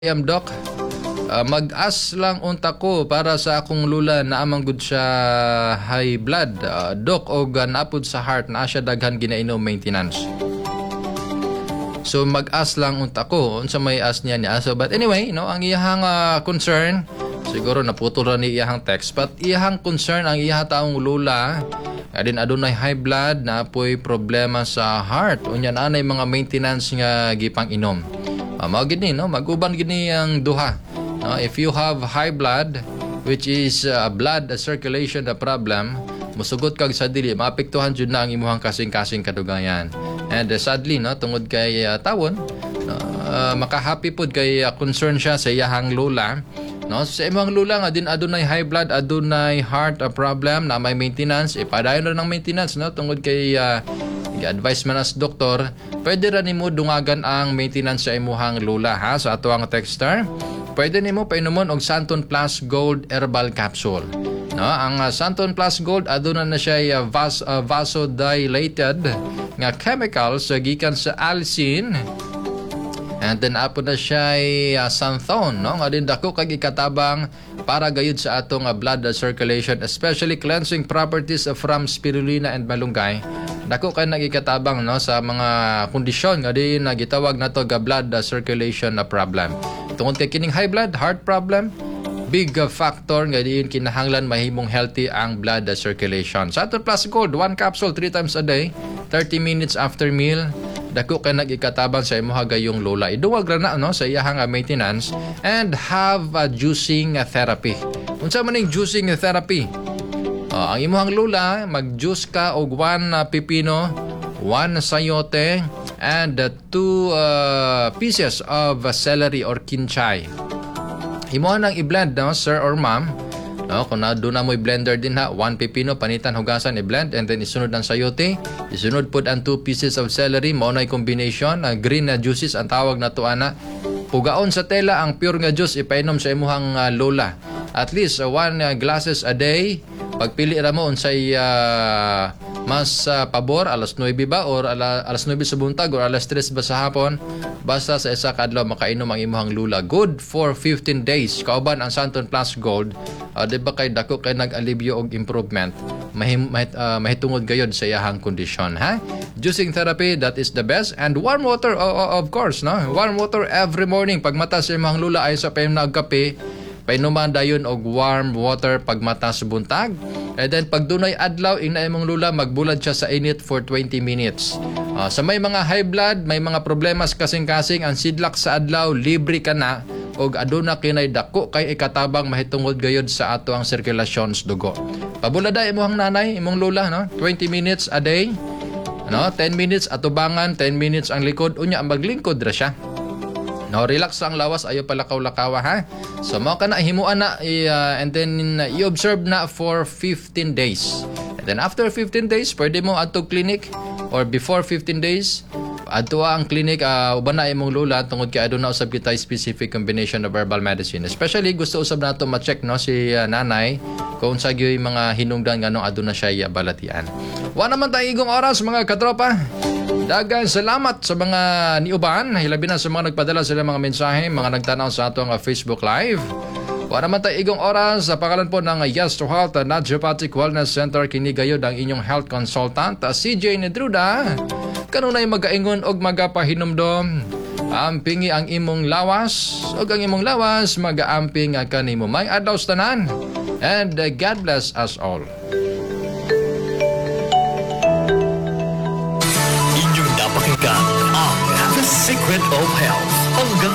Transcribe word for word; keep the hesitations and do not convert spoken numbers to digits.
Am Doc, uh, mag-as lang unta ko para sa akong lula na amang gud siya high blood. Uh, Doc, og uh, naapod sa heart na siya daghan ginainom maintenance. So mag-as lang unta ko unsa may as niya niya. So but anyway, no, ang iyahang uh, concern, siguro naputol ra ni iyahang text, but iyahang concern ang iyahang taong lula adin adunay high blood na apoy problema sa heart. Unya na anay mga maintenance nga gipang inom. Uh, mao gid ni no, mag-uban gid ni ang duha. No, if you have high blood, which is uh, blood circulation the problem, musugot kag sa dili, maapektuhan jud na ang imuhang kasing-kasing kadugayan. And uh, sadly no, tungod kay uh, tawon, no, uh, makahappy pod kay uh, concern siya sa iyahang lula. No, sa imong lula nga din adunay high blood, adunay heart uh, problem na may maintenance, ipadayon ra ng maintenance no, tungod kay uh, i-advise man as doktor, pwede ra nimo dungagan ang maintenance sa imuhang lula ha. Sa ato ang texter, pwede nimo painomon og Santon Plus Gold Herbal Capsule. No, ang uh, Santon Plus Gold aduna na siya uh, vas uh, vasodilated nga chemicals uh, gikan sa allicin. And then apo na siya uh, santhone, no? Nga din dako kag ikatabang para gayud sa atong uh, blood uh, circulation, especially cleansing properties uh, from spirulina and malunggay. Dako kay nagikatabang no sa mga kondisyon nga din uh, gitawag nato ga blood uh, circulation na uh, problem. Tungod kay kining high blood, heart problem, big uh, factor nga din kinahanglan mahimong healthy ang blood uh, circulation. Santon Plus Gold, one capsule three times a day, thirty minutes after meal. Dako kay nagikatabang sa imuha gayong lola. Iduwag ra na no sa iyahang uh, maintenance and have a juicing uh, therapy. Unsa man ning juicing uh, therapy? Uh, ang imuhang lula, mag-juice ka og one uh, pipino, one sayote, and uh, two uh, pieces of uh, celery or kinchay. Imuha nang i-blend no, sir or ma'am. No, kung na doon na mo i-blender din ha, one pipino, panitan, hugasan, i-blend, and then isunod ang sayote, isunod po ang two pieces of celery, mo na combination, uh, green na uh, juices, ang tawag na to ana. Pugaon sa tela ang pure nga juice, ipainom sa imuhang uh, lola. At least uh, one uh, glasses a day. Pagpili ra mo unsay uh, mas uh, pabor, alas nuwebe ba or ala, alas nuwebe sa buntag or alas tres ba sa hapon, basta sa isa ka adlaw makainom ang imong lula. Good for fifteen days. Kauban ang Santon Plus Gold. Uh, di ba kay dako kay nag-alibyo og improvement, mahim, mahit, uh, mahitungod gayod sa iyahang kondisyon ha. Juicing therapy, that is the best. And warm water, oh, oh, of course no, warm water every morning. Pagmata sa imong lula ay sa payong nagkape, painuman dayon og warm water pagmata sa buntag. And then pag dunay adlaw ina imong lula, magbulad siya sa init for twenty minutes. Uh, sa may mga high blood, may mga problemas kasing-kasing, ang sidlak sa adlaw libre ka na og aduna kinay dako kay ikatabang mahitungod gayud sa ato ang sirkulasyon sa dugo. Pabulada imong nanay, imong lula no, twenty minutes a day. No, ten minutes atubangan, ten minutes ang likod, unya maglingkod ra siya. No, relax ang lawas, ayo palakaw-lakawa ha. So mo ka na himuan na uh, and then uh, i-observe na for fifteen days. And then after fifteen days, pwede mo adto clinic, or before fifteen days, adto ang clinic uh, uban na imong lula tungod kay aduna usab kita specific combination of herbal medicine. Especially gusto usab nato ma-check no si uh, nanay kung sa gyoy mga hinungdan nganong aduna siya balatian. Wa naman tayo igong oras mga katropa. Dagan salamat sa mga niuban, hilabi na sa mga nagpadala sila mga mensahe, mga nagtanaw sa atong uh, Facebook Live. Wala naman tayo igong oras, sa pangalan po ng Yes to Health uh, Naturopathic Wellness Center, kinigayod ang inyong health consultant, uh, C J Nedruda. Kanunay magaingon og magapahinumdom, ampingi ang imong lawas, og ang imong lawas magaamping uh, kanimo. May adlaw sa tanan, and uh, God bless us all. Napakinggan ang The Secret of Health. Hanggang